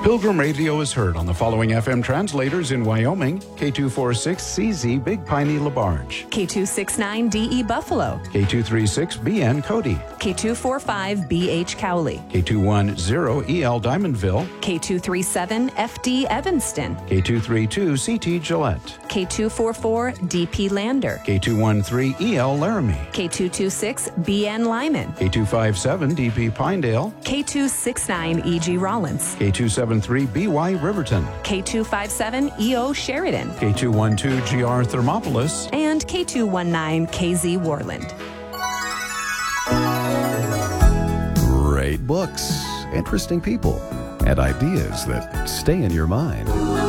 Pilgrim Radio is heard on the following FM translators in Wyoming: K246CZ Big Piney LaBarge, K269DE Buffalo, K236BN Cody, K245BH Cowley, K210EL Diamondville, K237FD Evanston, K232CT Gillette, K244DP Lander, K213EL Laramie, K226BN Lyman, K257DP Pinedale, K269EG Rollins, K273BY Riverton, K257EO Sheridan, K212GR Thermopolis, and K219KZ Warland. Great books, interesting people, and ideas that stay in your mind.